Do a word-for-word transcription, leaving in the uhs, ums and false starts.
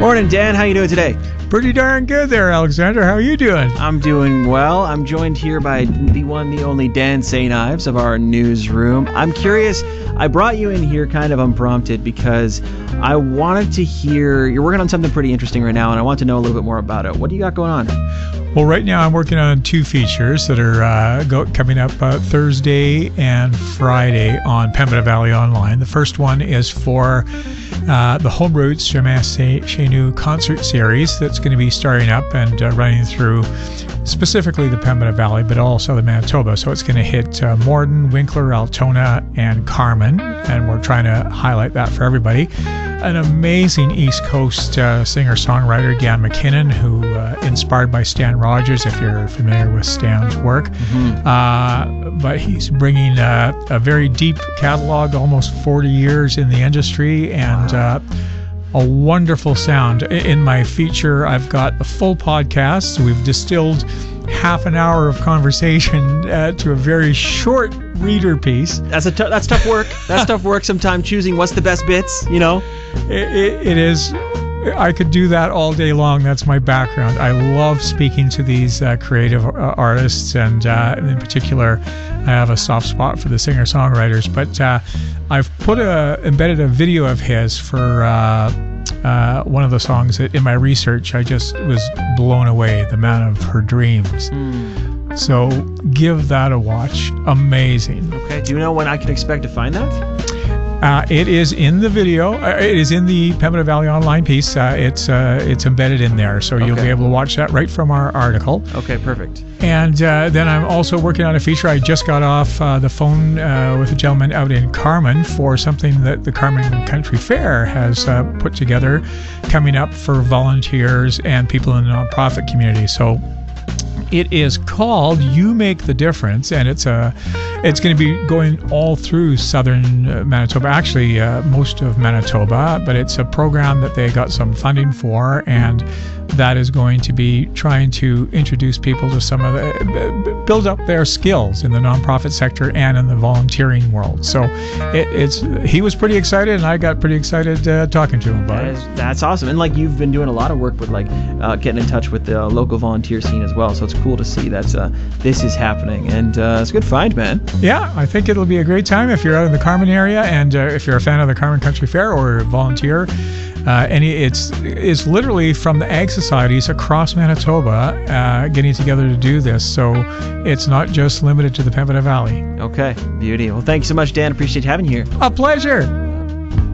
Morning, Dan. How you doing today? Pretty darn good there, Alexander. How are you doing? I'm doing well. I'm joined here by the one, the only Dan Saint Ives of our newsroom. I'm curious, I brought you in here kind of unprompted because I wanted to hear, you're working on something pretty interesting right now, and I want to know a little bit more about it. What do you got going on? Well, right now I'm working on two features that are uh, go, coming up uh, Thursday and Friday on Pembina Valley Online. The first one is for uh, the Home Roots Jamais Chez Nous concert series that's going to be starting up and uh, running through specifically the Pembina Valley, but also the Manitoba. So it's going to hit uh, Morden, Winkler, Altona, and Carman, and we're trying to highlight that for everybody. An amazing East Coast uh, singer-songwriter, Dan McKinnon, who uh, inspired by Stan Rogers, if you're familiar with Stan's work. Mm-hmm. Uh, but he's bringing uh, a very deep catalog, almost forty years in the industry, and uh, a wonderful sound. In my feature, I've got a full podcast. We've distilled half an hour of conversation uh, to a very short reader piece. That's a t- that's tough work. That's tough work sometimes, choosing what's the best bits, you know? It, it, it is. I could do that all day long. That's my background. I love speaking to these uh, creative uh, artists, and uh, in particular, I have a soft spot for the singer-songwriters. But uh, I've put a embedded a video of his for uh, uh, one of the songs that in my research I just was blown away. The Man of Her Dreams. Mm. So give that a watch. Amazing. Okay. Do you know when I can expect to find that? Uh, it is in the video. Uh, it is in the Pembina Valley Online piece. Uh, it's uh, it's embedded in there, so okay. You'll be able to watch that right from our article. Okay, perfect. And uh, then I'm also working on a feature. I just got off uh, the phone uh, with a gentleman out in Carman for something that the Carman Country Fair has uh, put together, coming up for volunteers and people in the nonprofit community. So it is called You Make the Difference, and it's a it's going to be going all through southern uh, Manitoba, actually uh, most of Manitoba, but it's a program that they got some funding for, and that is going to be trying to introduce people to some of the, build up their skills in the nonprofit sector and in the volunteering world. So it, it's he was pretty excited, and I got pretty excited uh, talking to him about that it. Is, that's awesome. And like you've been doing a lot of work with like uh, getting in touch with the local volunteer scene as well. So it's cool to see that uh, this is happening, and uh, it's a good find, man. Yeah, I think it'll be a great time if you're out in the Carman area, and uh, if you're a fan of the Carman Country Fair or a volunteer. Uh, and it's it's literally from the ag societies across Manitoba uh, getting together to do this. So it's not just limited to the Pembina Valley. Okay, beauty. Well, thank you so much, Dan. Appreciate having you here. A pleasure.